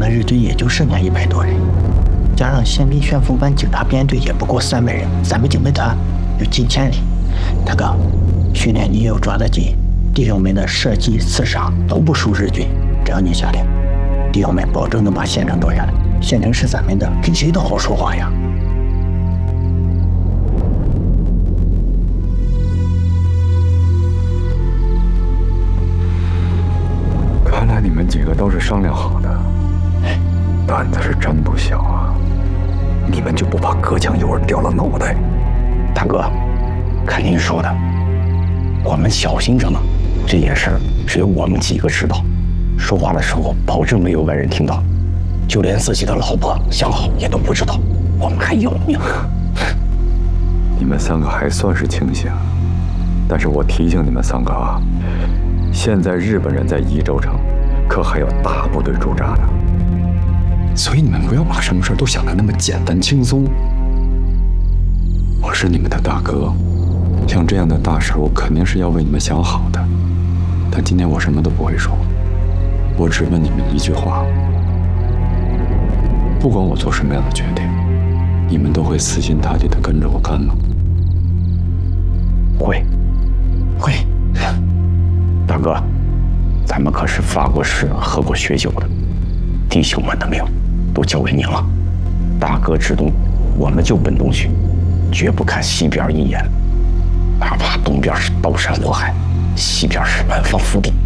日军也就剩下100多人，加上宪兵旋风班警察编队也不过300人，咱们警备团有近千里。大哥，训练你又抓得紧，弟兄们的射击刺伤都不输日军。只要你下令，弟兄们保证能把县城夺下来。县城是咱们的，跟谁都好说话呀。 看来你们几个都是商量好的，胆子是真不小啊！你们就不怕隔墙有耳掉了脑袋？ 大哥，看您说的，我们小心着呢。这件事只有我们几个知道，说话的时候保证没有外人听到，就连自己的老婆相好也都不知道，我们还有命。 你们3个还算是清醒，但是我提醒你们3个啊，现在日本人在宜州城，可还有大部队驻扎呢。 所以你们不要把什么事都想得那么简单轻松。我是你们的大哥，像这样的大事，我肯定是要为你们想好的。但今天我什么都不会说，我只问你们一句话：不管我做什么样的决定，你们都会死心塌地地跟着我干吗？ 会。大哥，咱们可是发过誓、喝过血酒的，弟兄们的命都交给您了。大哥指东，我们就奔东去，绝不看西边一眼，哪怕东边是刀山火海，西边是满方福地。